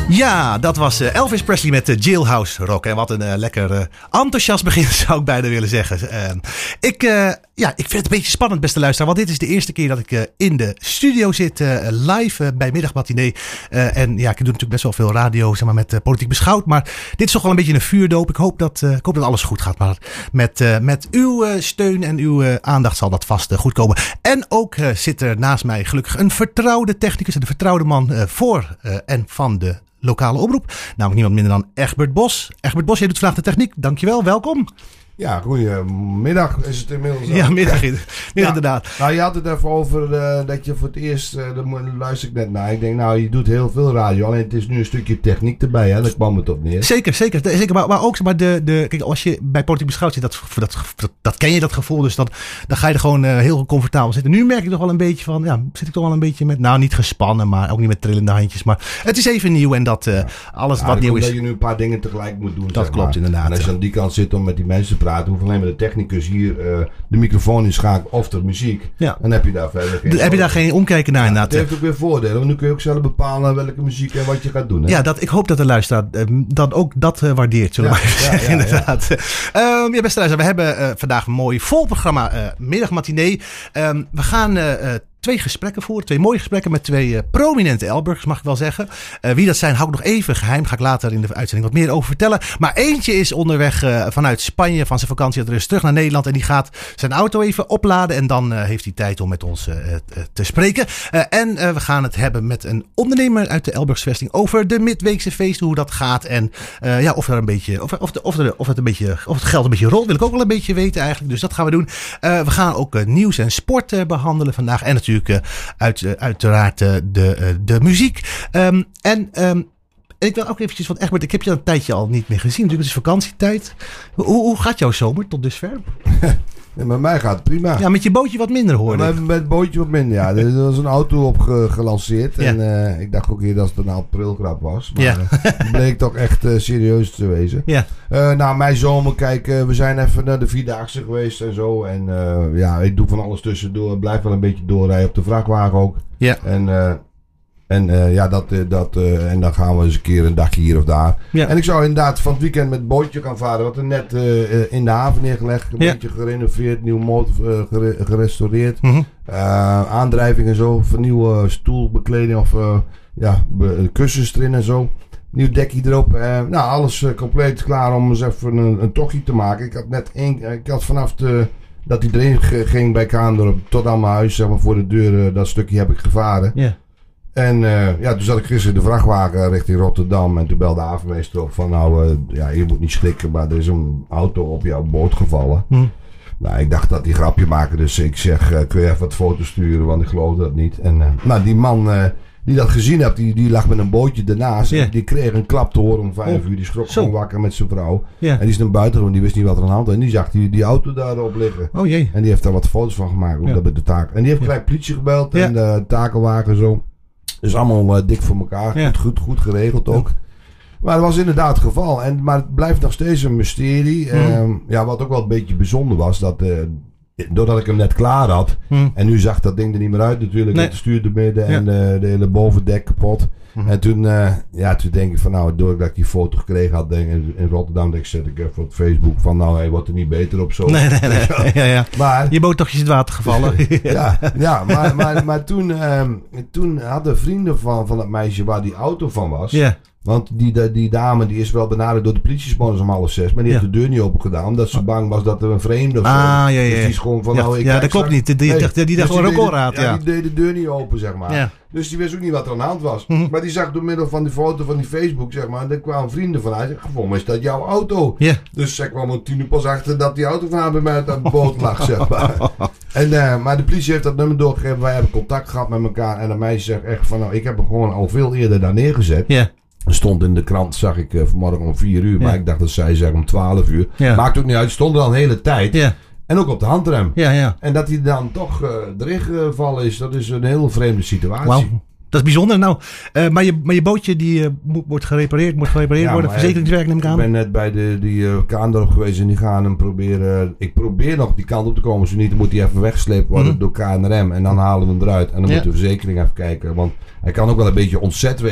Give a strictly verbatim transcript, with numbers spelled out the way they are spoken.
Ja, dat was uh, Elvis Presley met de uh, Jailhouse Rock. En wat een uh, lekker uh, enthousiast begin zou ik bijna willen zeggen. Uh, ik, uh, ja, ik vind het een beetje spannend, beste luisteraar. Want dit is de eerste keer dat ik uh, in de studio zit. Uh, live uh, bij Middagmatinee. Uh, en ja, ik doe natuurlijk best wel veel radio, zeg maar, met uh, Politiek Beschouwd. Maar dit is toch wel een beetje een vuurdoop. Ik hoop dat, uh, ik hoop dat alles goed gaat. Maar met, uh, met uw uh, steun en uw uh, aandacht zal dat vast uh, goed komen. En ook uh, zit er naast mij gelukkig een vertrouwde technicus. Een vertrouwde man uh, voor uh, en van de lokale omroep. Namelijk niemand minder dan Egbert Bos. Egbert Bos, jij doet vandaag de techniek. Dankjewel, welkom. Ja, goedemiddag is het inmiddels. Ja, middag, middag ja. Inderdaad. Nou, je had het even over uh, dat je voor het eerst, uh, daar luister ik net naar. Ik denk, nou, je doet heel veel radio. Alleen het is nu een stukje techniek erbij, hè. Daar kwam het op neer. Zeker, zeker. zeker maar, maar ook maar de, de, kijk, als je bij Politiek Beschouwd zit, dat, dat, dat, dat ken je, dat gevoel. Dus dat, dan ga je er gewoon uh, heel comfortabel zitten. Nu merk ik toch wel een beetje van, ja, zit ik toch wel een beetje met, nou, niet gespannen, maar ook niet met trillende handjes. Maar het is even nieuw en dat uh, ja. alles ja, wat nieuw is. Dat je nu een paar dingen tegelijk moet doen. Dat zeg klopt, maar. inderdaad. En als je aan die kant zit om met die mensen te praten, hoef alleen maar de technicus hier uh, de microfoon inschakelen of de muziek. Ja. Dan heb je daar verder geen... De, heb je daar geen omkijken naar, ja, inderdaad. Het heeft ook weer voordelen, want nu kun je ook zelf bepalen welke muziek en wat je gaat doen. Hè? Ja, dat, ik hoop dat de luisteraar uh, dat ook dat uh, waardeert, zullen ja, we maar ja, zeggen, ja, inderdaad. Ja, um, ja beste luisteraar, we hebben uh, vandaag een mooi vol programma uh, Middagmatinee. Um, we gaan uh, uh, twee gesprekken voeren, twee mooie gesprekken met twee uh, prominente Elburgers, mag ik wel zeggen. Uh, wie dat zijn, hou ik nog even geheim. Ga ik later in de uitzending wat meer over vertellen. Maar eentje is onderweg uh, vanuit Spanje, van zijn vakantieadres terug naar Nederland. En die gaat zijn auto even opladen. En dan uh, heeft hij tijd om met ons uh, te spreken. Uh, en uh, we gaan het hebben met een ondernemer uit de Elburgse vesting over de midweekse feesten, hoe dat gaat. En uh, ja, of er een beetje, of, of, de, of, de, of, het een beetje, of het geld een beetje rolt, wil ik ook wel een beetje weten eigenlijk. Dus dat gaan we doen. Uh, we gaan ook uh, nieuws en sport uh, behandelen vandaag. En natuurlijk Uh, uit, uh, uiteraard uh, de, uh, de muziek. Um, en um, ik wil ook eventjes, want Egbert, ik heb je een tijdje al niet meer gezien. Natuurlijk, het is vakantietijd. Hoe, hoe gaat jouw zomer tot dusver? Ja, met mij gaat het prima. Ja, met je bootje wat minder hoor. Met, met het bootje wat minder, ja. Er was een auto op ge, gelanceerd. Ja. En uh, ik dacht ook eerder dat het een aprilgrap was. Maar ja. uh, het bleek toch echt uh, serieus te wezen. Ja. Uh, nou, mijn zomer, kijk, uh, we zijn even naar de Vierdaagse geweest en zo. En uh, ja, ik doe van alles tussendoor. Blijf wel een beetje doorrijden op de vrachtwagen ook. Ja. En... Uh, En uh, ja, dat, uh, dat, uh, en dan gaan we eens een keer een dagje hier of daar. Ja. En ik zou inderdaad van het weekend met het bootje gaan varen. Wat er net uh, in de haven neergelegd. Een ja. beetje gerenoveerd, nieuw motor uh, gere, gerestaureerd. Mm-hmm. Uh, aandrijving en zo. Vernieuwe stoelbekleding of uh, ja, be, kussens erin en zo. Nieuw dekje erop. Uh, nou, alles uh, compleet klaar om eens even een, een tochtje te maken. Ik had net één, ik had vanaf de, dat hij erin ging bij Kaandorp tot aan mijn huis, zeg maar, voor de deur. Uh, dat stukje heb ik gevaren. Ja. En uh, ja, toen zat ik gisteren in de vrachtwagen richting Rotterdam. En toen belde de havenmeester op van nou, uh, ja, je moet niet schrikken, maar er is een auto op jouw boot gevallen. Hm. Nou, ik dacht dat die grapje maken, dus ik zeg, uh, kun je even wat foto's sturen, want ik geloof dat niet. En uh, nou, die man uh, die dat gezien heeft, die, die lag met een bootje ernaast. Yeah. En die kreeg een klap te horen om vijf oh. uur. Die schrok Zo. gewoon wakker met zijn vrouw. Yeah. En die is naar buiten, want die wist niet wat er aan de hand was. En die zag die, die auto daarop liggen. Oh jee. En die heeft daar wat foto's van gemaakt. Ja. Dat bij de taak. En die heeft gelijk politie gebeld ja. en de takelwagen zo. Dus allemaal uh, dik voor elkaar. Ja. Goed, goed, goed geregeld ook. Ja. Maar dat was inderdaad het geval. En, maar het blijft nog steeds een mysterie. Mm. Um, ja, wat ook wel een beetje bijzonder was. Dat, uh, doordat ik hem net klaar had. Mm. En nu zag dat ding er niet meer uit natuurlijk. Nee. Het stuurde midden en ja. uh, de hele bovendek kapot. Mm. En toen, uh, ja, toen denk ik van nou, doordat ik die foto gekregen had denk, in, in Rotterdam, denk ik, zet ik even op Facebook van nou, hij wordt er niet beter op zo. Nee, nee, nee. ja, ja. Maar, je boot toch eens in het water gevallen. ja, ja, maar, maar, maar toen, um, toen hadden vrienden van, van dat meisje waar die auto van was. Yeah. Want die, die dame die is wel benaderd door de politiesmodus om half zes. Maar die ja. heeft de deur niet open gedaan. Omdat ze bang was dat er een vreemde of zo. Ah, ja, ja. Dus die is gewoon van ja, nou... Ik ja, dat klopt straks, niet. Die, nee, die, die, die dacht dus gewoon record uit. Ja, ja, die deed de deur niet open, zeg maar. Ja. Dus die wist ook niet wat er aan de hand was. Mm-hmm. Maar die zag door middel van die foto van die Facebook, zeg maar. Daar kwamen vrienden vanuit. Gewoon, is dat jouw auto? Yeah. Dus zij kwam om tien uur pas achter dat die auto van haar bij mij uit de boot lag, zeg maar. En, uh, maar de politie heeft dat nummer doorgegeven. Wij hebben contact gehad met elkaar. En de meisje zegt echt van nou, ik heb hem gewoon al veel eerder daar neergezet. Ja. Yeah. Er stond in de krant, zag ik uh, vanmorgen om vier uur. Ja. Maar ik dacht dat zij zeggen om twaalf uur. Ja. Maakt ook niet uit. Stond er al een hele tijd. Ja. En ook op de handrem. Ja, ja. En dat hij dan toch uh, erin gevallen is. Dat is een heel vreemde situatie. Wow. Dat is bijzonder. Nou, uh, maar, je, maar je bootje die uh, moet, wordt gerepareerd, moet gerepareerd ja, worden. Verzekeringswerk neem ik aan. Ik ben net bij de die, uh, Kaandorp geweest en die gaan hem proberen. Ik probeer nog die kant op te komen. Zo niet, dan moet hij even weggesleept worden mm-hmm. door K N R M. En dan halen we hem eruit. En dan ja. moet de verzekering even kijken. Want hij kan ook wel een beetje ontzet